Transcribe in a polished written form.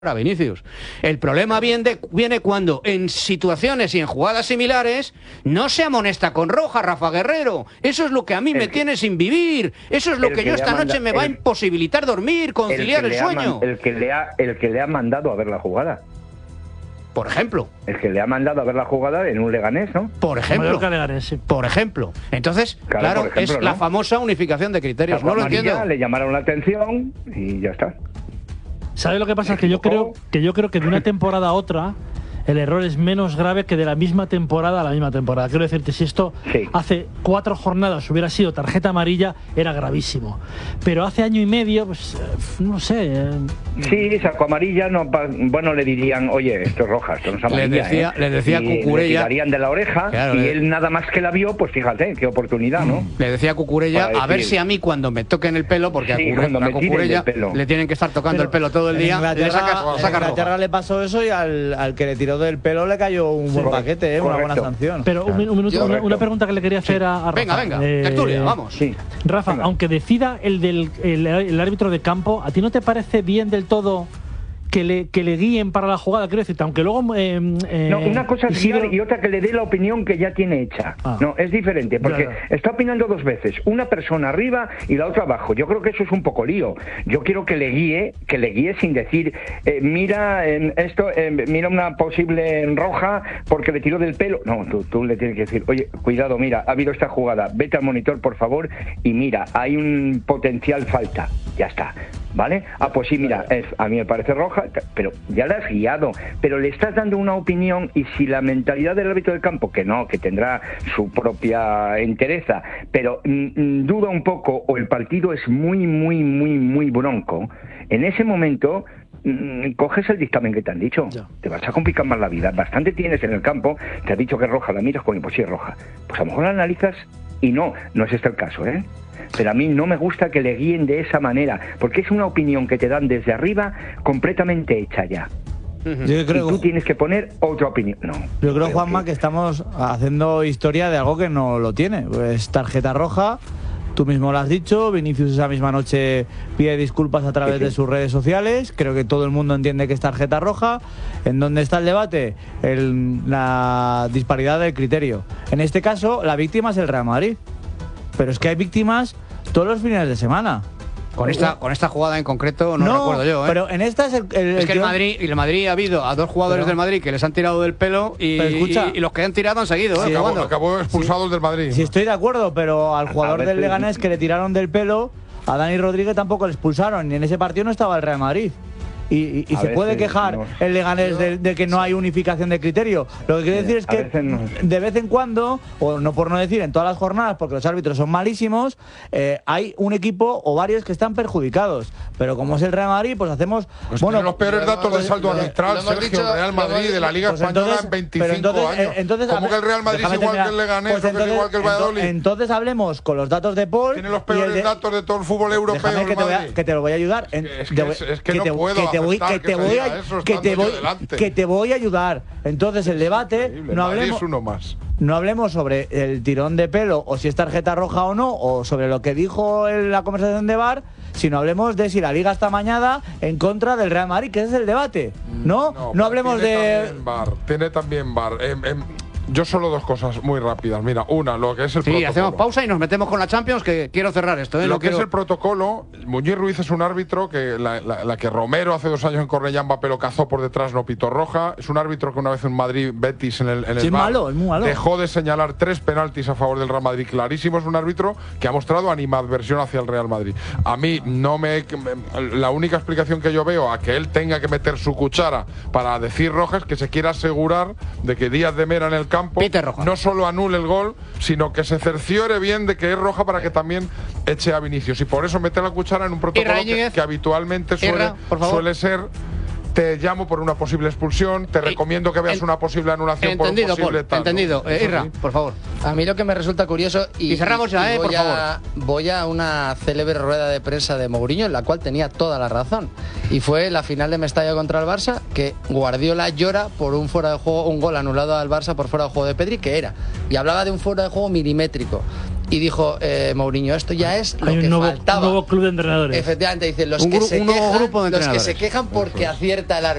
a Vinicius. El problema viene cuando en situaciones y en jugadas similares no se amonesta con roja, Rafa Guerrero. Eso es lo que a mí me tiene sin vivir. Eso es lo que yo esta noche me va a imposibilitar dormir, conciliar el sueño. El que le ha mandado a ver la jugada. Por ejemplo. El que le ha mandado a ver la jugada en un Leganés, ¿no? Por ejemplo. Leganés, sí. Por ejemplo. Entonces, claro, ejemplo, es la famosa unificación de criterios. No lo entiendo. Le llamaron la atención y ya está. ¿Sabe lo que pasa? Que yo creo que de una temporada a otra el error es menos grave que de la misma temporada a la misma temporada. Quiero decirte, si esto hace 4 jornadas hubiera sido tarjeta amarilla, era gravísimo. Pero hace año y medio, pues, no sé. Sí, sacó amarilla, no, bueno, le dirían, oye, esto es roja, esto no es amarilla. Le decía y Cucurella. Le tirarían de la oreja, claro, y él nada más que la vio, pues fíjate, qué oportunidad, ¿no? Le decía a Cucurella, a ver si a mí cuando me toquen el pelo, porque a Cucurella le tienen que estar tocando el pelo todo el día, le saca Inglaterra le pasó eso y al que le tiró del pelo le cayó un buen paquete, una buena sanción. Pero un minuto, una pregunta que le quería hacer a Rafa. Venga, tertulia, vamos. Sí. Rafa, aunque decida el árbitro de campo, ¿a ti no te parece bien del todo que le guíen para la jugada? Quiero decirte, aunque luego... no, una cosa es guiar y otra que le dé la opinión que ya tiene hecha. No, es diferente, porque está opinando 2 veces. Una persona arriba y la otra abajo. Yo creo que eso es un poco lío. Yo quiero que le guíe sin decir, mira mira una posible roja porque le tiró del pelo. No, tú le tienes que decir, oye, cuidado, mira, ha habido esta jugada, vete al monitor, por favor, y mira, hay un potencial falta. Ya está. ¿Vale? Pues sí, mira, a mí me parece roja, pero ya la has guiado, pero le estás dando una opinión, y si la mentalidad del árbitro del campo, que no, que tendrá su propia entereza, pero duda un poco, o el partido es muy bronco, en ese momento coges el dictamen que te han dicho. Te vas a complicar más la vida. Bastante tienes en el campo, te ha dicho que es roja, la miras, pues sí es roja. Pues a lo mejor la analizas y no es este el caso, ¿eh? Pero a mí no me gusta que le guíen de esa manera, porque es una opinión que te dan desde arriba completamente hecha ya. Yo creo y tú tienes que poner otra opinión. No, yo creo, Juanma, que estamos haciendo historia de algo que no lo tiene. Pues tarjeta roja, tú mismo lo has dicho, Vinicius esa misma noche pide disculpas a través de sus redes sociales. Creo que todo el mundo entiende que es tarjeta roja. ¿En dónde está el debate? La disparidad del criterio. En este caso, la víctima es el Real Madrid. Pero es que hay víctimas todos los fines de semana. Con esta jugada en concreto no recuerdo yo, ¿eh? Pero en esta es el Madrid ha habido a 2 jugadores del Madrid que les han tirado del pelo y los que han tirado han seguido, ¿eh? Acabó expulsados del Madrid. Sí, estoy de acuerdo, pero al jugador del Leganés que le tiraron del pelo, a Dani Rodríguez tampoco le expulsaron, y en ese partido no estaba el Real Madrid. Y se puede quejar el Leganés de que no hay unificación de criterio. Lo que quiero decir es que de vez en cuando, o no por no decir en todas las jornadas, porque los árbitros son malísimos, hay un equipo o varios que están perjudicados. Pero como es el Real Madrid, pues hacemos... tiene los peores datos de saldo arbitral, Sergio, el Real Madrid de la Liga Española en 25 años. ¿Cómo que el Real Madrid es igual que el Leganés o que es igual que el Valladolid? Entonces hablemos con los datos de Paul... Tiene los peores datos de todo el fútbol europeo. Que te lo voy a ayudar. Es que no puedo. Que te voy a ayudar. Entonces el debate no hablemos sobre el tirón de pelo o si es tarjeta roja o no, o sobre lo que dijo en la conversación de VAR, sino hablemos de si la Liga está amañada en contra del Real Madrid, que ese es el debate. No hablemos de... Tiene también VAR. Yo solo 2 cosas muy rápidas. Mira, una, lo que es el protocolo. Sí, hacemos pausa y nos metemos con la Champions, que quiero cerrar esto. Lo que es el protocolo, Muñiz Ruiz es un árbitro que la que Romero hace 2 años en Cornellá Mbappé lo cazó por detrás, no pitó roja. Es un árbitro que una vez en Madrid, Betis, en el es VAR, malo, es muy malo. Dejó de señalar 3 penaltis a favor del Real Madrid clarísimo. Es un árbitro que ha mostrado animadversión hacia el Real Madrid. A mí la única explicación que yo veo a que él tenga que meter su cuchara para decir roja es que se quiera asegurar de que Díaz de Mera en el campo no solo anule el gol, sino que se cerciore bien de que es roja para que también eche a Vinicius. Y por eso mete la cuchara en un protocolo que habitualmente suele ser te llamo por una posible expulsión, te recomiendo que veas una posible anulación por un posible tal. Entendido, Irra, por favor. A mí lo que me resulta curioso, y cerramos ya, por favor. Voy a una célebre rueda de prensa de Mourinho, en la cual tenía toda la razón. Y fue la final de Mestalla contra el Barça, que Guardiola llora por un fuera de juego, un gol anulado al Barça por fuera de juego de Pedri, que era. Y hablaba de un fuera de juego milimétrico. Y dijo Mourinho, esto ya es lo que faltaba. Un nuevo club de entrenadores. Efectivamente, dice, los que se quejan porque acierta el árbitro.